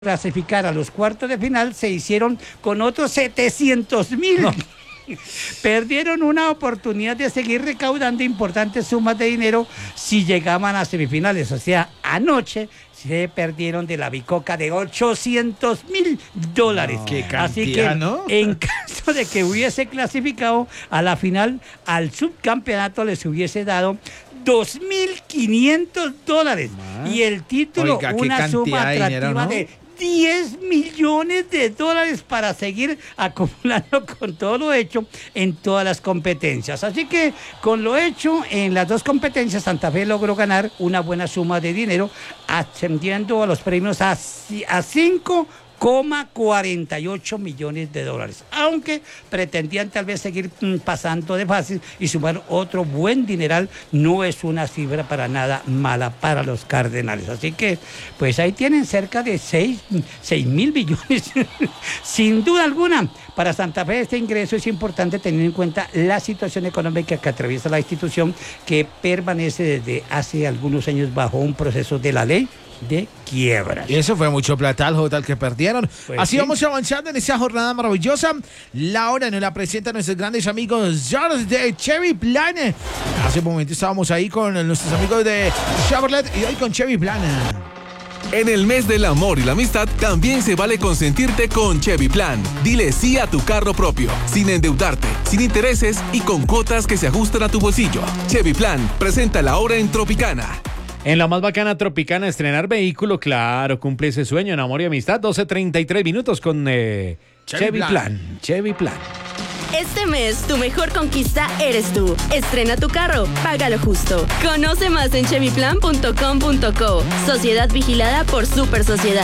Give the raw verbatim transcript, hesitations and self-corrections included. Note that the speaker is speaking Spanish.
clasificar a los cuartos de final se hicieron con otros setecientos mil. No. Perdieron una oportunidad de seguir recaudando importantes sumas de dinero si llegaban a semifinales. O sea, anoche se perdieron de la bicoca de ochocientos mil dólares. No, qué cantidad, así que, ¿no? en caso de que hubiese clasificado a la final, al subcampeonato les hubiese dado dos mil quinientos dólares. Ah. Y el título, Oiga, una suma de atractiva dinero, ¿no? de diez millones de dólares para seguir acumulando con todo lo hecho en todas las competencias. Así que con lo hecho en las dos competencias, Santa Fe logró ganar una buena suma de dinero, ascendiendo a los premios a, a cinco coma cuarenta y ocho millones de dólares, aunque pretendían tal vez seguir mm, pasando de fácil y sumar otro buen dineral. No es una cifra para nada mala para los Cardenales, así que pues ahí tienen cerca de seis mil millones. Sin duda alguna, para Santa Fe este ingreso es importante teniendo en cuenta la situación económica que atraviesa la institución, que permanece desde hace algunos años bajo un proceso de la ley de quiebra. Y eso fue mucho plata al total que perdieron. Pues Así sí. Vamos avanzando en esta jornada maravillosa. La hora nos la presentan nuestros grandes amigos George de Chevy Plan. Hace un momento estábamos ahí con nuestros amigos de Chevrolet y hoy con Chevy Plan. En el mes del amor y la amistad, también se vale consentirte con Chevy Plan. Dile sí a tu carro propio, sin endeudarte, sin intereses y con cuotas que se ajustan a tu bolsillo. Chevy Plan, presenta la hora en Tropicana. En la más bacana Tropicana, estrenar vehículo, claro, cumple ese sueño en amor y amistad. doce treinta y tres minutos con eh, Chevy Chevy Plan. Plan. Chevy Plan. Este mes, tu mejor conquista eres tú. Estrena tu carro, págalo justo. Conoce más en chevy plan punto com punto co. Sociedad vigilada por Super Sociedad.